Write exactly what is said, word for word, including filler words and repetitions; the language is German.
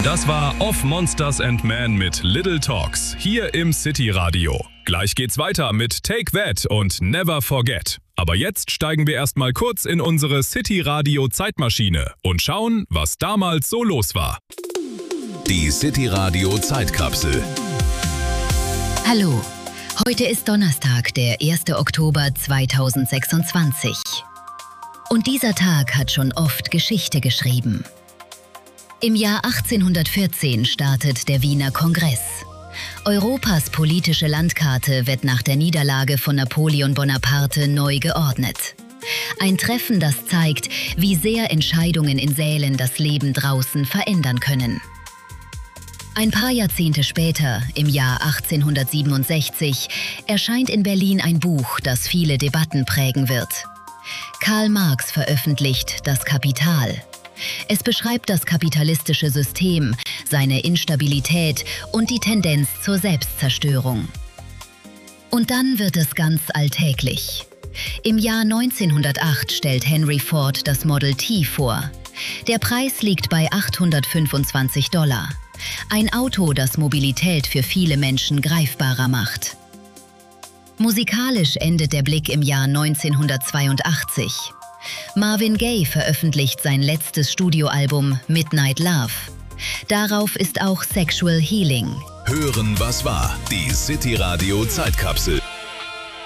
Das war Of Monsters and Men mit Little Talks hier im City Radio. Gleich geht's weiter mit Take That und Never Forget. Aber jetzt steigen wir erstmal kurz in unsere City Radio Zeitmaschine und schauen, was damals so los war. Die City Radio Zeitkapsel. Hallo, heute ist Donnerstag, der erster Oktober zweitausendsechsundzwanzig. Und dieser Tag hat schon oft Geschichte geschrieben. Im Jahr achtzehnhundertvierzehn startet der Wiener Kongress. Europas politische Landkarte wird nach der Niederlage von Napoleon Bonaparte neu geordnet. Ein Treffen, das zeigt, wie sehr Entscheidungen in Sälen das Leben draußen verändern können. Ein paar Jahrzehnte später, im Jahr achtzehnhundertsiebenundsechzig, erscheint in Berlin ein Buch, das viele Debatten prägen wird. Karl Marx veröffentlicht Das Kapital. Es beschreibt das kapitalistische System, seine Instabilität und die Tendenz zur Selbstzerstörung. Und dann wird es ganz alltäglich. Im Jahr neunzehnhundertacht stellt Henry Ford das Model T vor. Der Preis liegt bei achthundertfünfundzwanzig Dollar. Ein Auto, das Mobilität für viele Menschen greifbarer macht. Musikalisch endet der Blick im Jahr neunzehnhundertzweiundachtzig. Marvin Gaye veröffentlicht sein letztes Studioalbum Midnight Love. Darauf ist auch Sexual Healing. Hören, was war? Die City Radio Zeitkapsel.